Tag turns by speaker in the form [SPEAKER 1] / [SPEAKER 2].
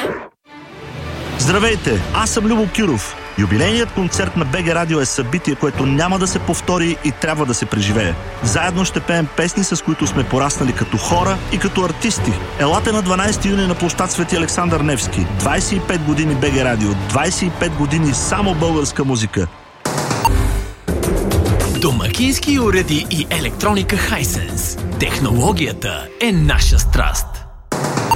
[SPEAKER 1] Здравейте, аз съм Любо Кюров. Юбилейният концерт на БГ Радио е събитие, което няма да се повтори и трябва да се преживее. Заедно ще пеем песни, с които сме пораснали като хора и като артисти. Елате на 12 юни на площад Свети Александър Невски. 25 години БГ Радио, 25 години само българска музика.
[SPEAKER 2] Домакински уреди и електроника Hisense. Технологията е наша страст.